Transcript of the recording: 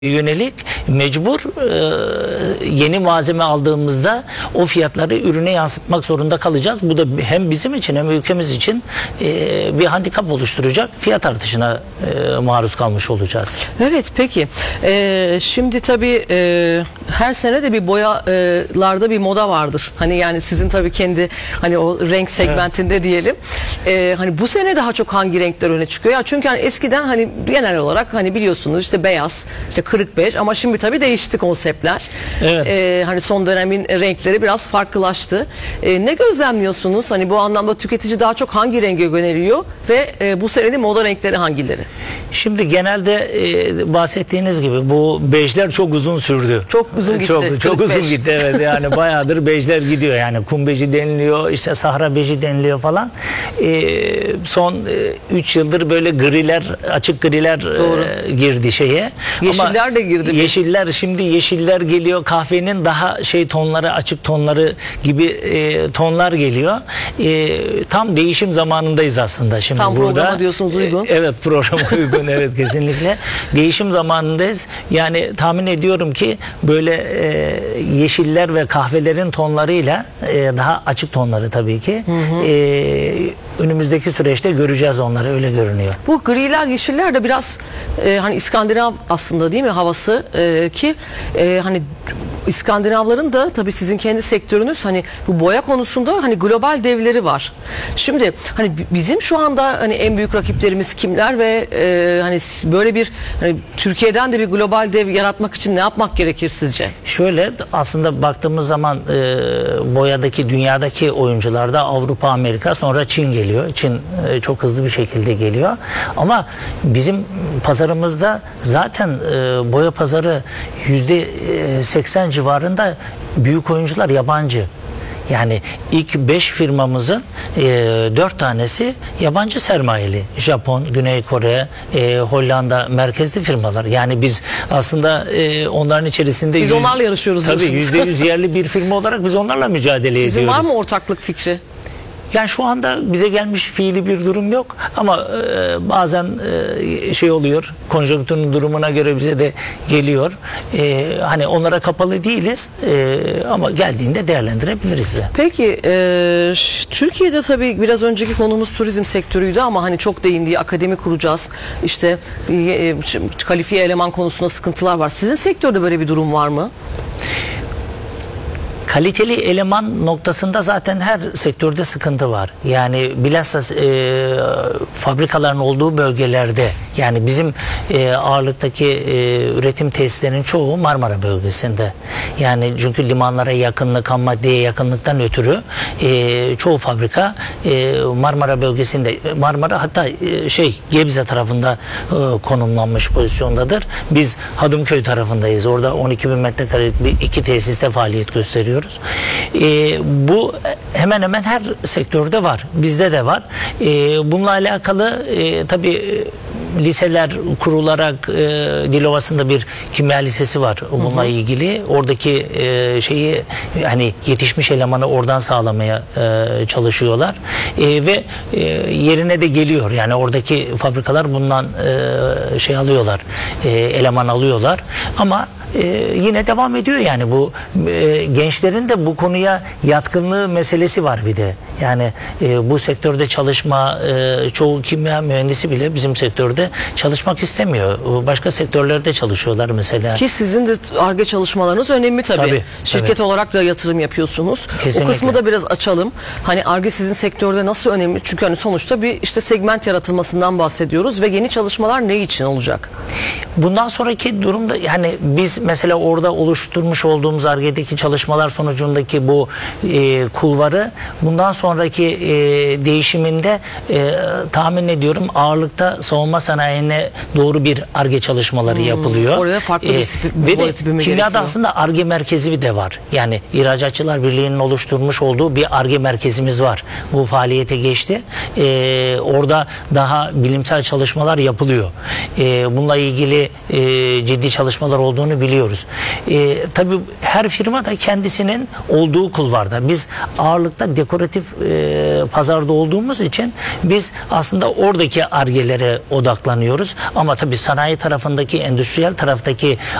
yönelik mecbur yeni malzeme aldığımızda o fiyatları ürüne yansıtmak zorunda kalacağız. Bu da hem bizim için hem ülkemiz için bir handikap oluşturacak, fiyat artışına maruz kalmış olacağız. Evet, peki. Şimdi tabii her sene de bir boyalarda bir moda vardır. Hani yani sizin tabii kendi hani o renk segmentinde evet, diyelim. Hani bu sene daha çok hangi renkler öne çıkıyor? Ya çünkü hani eskiden hani genel olarak hani biliyorsunuz işte beyaz, işte kırık bej, ama şimdi tabii değişti konseptler. Evet. Hani son dönemin renkleri biraz farklılaştı. Ne gözlemliyorsunuz? Hani bu anlamda tüketici daha çok hangi renge yöneliyor ve bu senenin moda renkleri hangileri? Şimdi genelde bahsettiğiniz gibi bu bejler çok uzun sürdü. Çok uzun gitti. Çok uzun gitti, evet. Yani bayağıdır bejler gidiyor. Yani kum beji deniliyor, işte sahra beji deniliyor falan. Son 3 yıldır böyle griler, açık griler girdi şeye. Yeşiller ama de girdi. Yeşiller, şimdi yeşiller geliyor. Kahvenin daha tonları, açık tonları gibi tonlar geliyor. Tam değişim zamanındayız aslında şimdi tam burada. Programa diyorsunuz uygun. Evet, programa uygun. Evet, kesinlikle. Değişim zamanındayız. Yani tahmin ediyorum ki böyle yeşiller ve kahvelerin tonlarıyla daha açık tonları tabii ki önümüzdeki süreçte göreceğiz onları, öyle görünüyor. Bu griler, yeşiller de biraz hani İskandinav aslında, değil mi, havası ki hani İskandinavların da tabii sizin kendi sektörünüz hani bu boya konusunda hani global devleri var. Şimdi hani bizim şu anda hani en büyük rakiplerimiz kimler ve hani böyle bir hani Türkiye'den de bir global dev yaratmak için ne yapmak gerekir sizce? Şöyle, aslında baktığımız zaman boyadaki, dünyadaki oyuncularda Avrupa, Amerika, sonra Çin geliyor. Çin çok hızlı bir şekilde geliyor. Ama bizim pazarımızda zaten boya pazarı %80 civarında büyük oyuncular yabancı. Yani ilk 5 firmamızın 4 tanesi yabancı sermayeli. Japon, Güney Kore, Hollanda merkezli firmalar. Yani biz aslında onların içerisinde... Biz onlarla yarışıyoruz. Tabii %100 yerli bir firma olarak biz onlarla mücadele ediyoruz. Sizin var mı ortaklık fikri? Yani şu anda bize gelmiş fiili bir durum yok ama bazen şey oluyor, konjonktürün durumuna göre bize de geliyor. Hani onlara kapalı değiliz ama geldiğinde değerlendirebiliriz de. Peki Türkiye'de tabii biraz önceki konumuz turizm sektörüydü ama hani çok değindiği akademi kuracağız. İşte kalifiye eleman konusunda sıkıntılar var. Sizin sektörde böyle bir durum var mı? Kaliteli eleman noktasında zaten her sektörde sıkıntı var. Yani bilhassa fabrikaların olduğu bölgelerde, yani bizim ağırlıktaki üretim tesislerinin çoğu Marmara bölgesinde. Yani çünkü limanlara yakınlık, ham maddeye yakınlıktan ötürü çoğu fabrika Marmara bölgesinde, Marmara hatta Gebze tarafında konumlanmış pozisyondadır. Biz Hadımköy tarafındayız. Orada 12.000 metrekarelik iki tesiste faaliyet gösteriyor. Bu hemen hemen her sektörde var. Bizde de var. Bununla alakalı tabii liseler kurularak Dilovası'nda bir kimya lisesi var. Bununla ilgili oradaki şeyi, hani yetişmiş elemanı oradan sağlamaya çalışıyorlar. Ve yerine de geliyor. Yani oradaki fabrikalar bundan alıyorlar. Eleman alıyorlar. Ama yine devam ediyor yani bu gençlerin de bu konuya yatkınlığı meselesi var bir de. Yani bu sektörde çalışma, çoğu kimya mühendisi bile bizim sektörde çalışmak istemiyor. Başka sektörlerde çalışıyorlar mesela. Ki sizin de Ar-Ge çalışmalarınız önemli tabii. Şirket olarak da yatırım yapıyorsunuz. Kesinlikle. O kısmı da biraz açalım. Hani Ar-Ge sizin sektörde nasıl önemli? Çünkü hani sonuçta bir işte segment yaratılmasından bahsediyoruz ve yeni çalışmalar ne için olacak? Bundan sonraki durumda yani biz mesela orada oluşturmuş olduğumuz Ar-Ge'deki çalışmalar sonucundaki bu kulvarı bundan sonraki değişiminde tahmin ediyorum ağırlıkta savunma sanayine doğru bir Ar-Ge çalışmaları yapılıyor. Oraya farklı bir ve de kimyada aslında Ar-Ge merkezi de var. Yani İhracatçılar Birliği'nin oluşturmuş olduğu bir Ar-Ge merkezimiz var. Bu faaliyete geçti. Orada daha bilimsel çalışmalar yapılıyor. Bununla ilgili ciddi çalışmalar olduğunu biliyoruz. yapabiliyoruz. Tabii her firma da kendisinin olduğu kulvarda. Biz ağırlıkta dekoratif pazarda olduğumuz için biz aslında oradaki Ar-Ge'lere odaklanıyoruz. Ama tabii sanayi tarafındaki, endüstriyel taraftaki